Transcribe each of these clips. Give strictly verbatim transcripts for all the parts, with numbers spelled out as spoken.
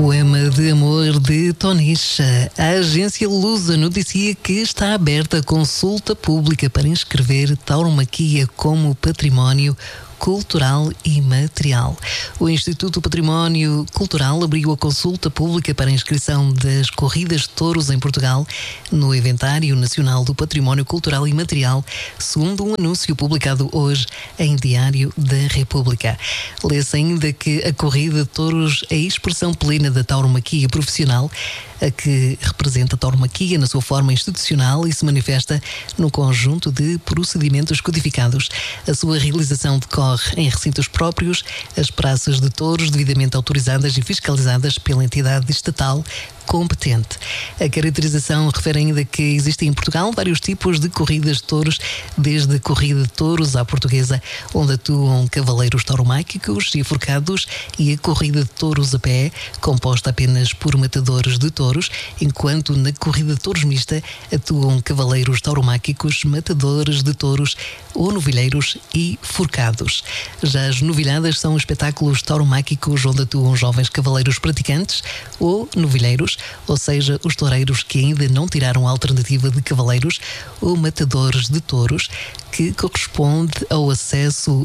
Poema de amor de Tonicha. A agência Lusa noticia que está aberta a consulta pública para inscrever tauromaquia como património cultural e material. O Instituto Património Cultural abriu a consulta pública para a inscrição das corridas de touros em Portugal no Inventário Nacional do Património Cultural e Material, segundo um anúncio publicado hoje em Diário da República. Lê-se ainda que a corrida de touros é a expressão plena da tauromaquia profissional, a que representa a tauromaquia na sua forma institucional e se manifesta no conjunto de procedimentos codificados. A sua realização decorre em recintos próprios, as praças de touros devidamente autorizadas e fiscalizadas pela entidade estatal competente. A caracterização refere ainda que existem em Portugal vários tipos de corridas de touros, desde a corrida de touros à portuguesa, onde atuam cavaleiros tauromáquicos e forcados, e a corrida de touros a pé, composta apenas por matadores de touros, enquanto na corrida de touros mista atuam cavaleiros tauromáquicos, matadores de touros ou novilheiros e forcados. Já as novilhadas são espetáculos tauromáquicos onde atuam jovens cavaleiros praticantes ou novilheiros, ou seja, os toureiros que ainda não tiraram a alternativa de cavaleiros ou matadores de touros, que corresponde ao acesso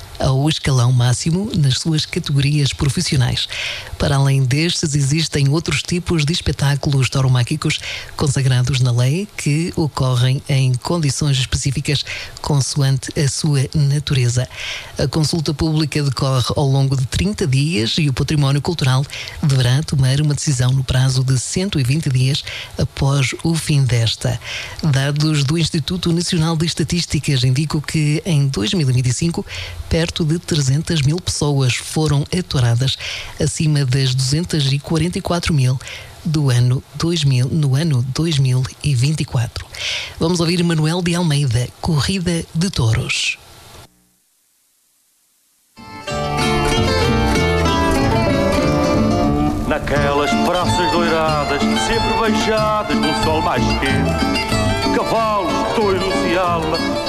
ao escalão máximo nas suas categorias profissionais. Para além destes, existem outros tipos de espetáculos tauromáquicos consagrados na lei que ocorrem em condições específicas consoante a sua natureza. A consulta pública decorre ao longo de trinta dias e o Património Cultural deverá tomar uma decisão no prazo de cento e vinte dias após o fim desta. Dados do Instituto Nacional de Estatísticas indicam que em dois mil e vinte e cinco, perto de trezentas mil pessoas foram atouradas, acima das duzentas e quarenta e quatro mil do ano dois mil, no ano dois mil e vinte e quatro. Vamos ouvir Manuel de Almeida, Corrida de Touros. Naquelas praças doiradas, sempre beijadas no sol mais quente, cavalos, touros e alma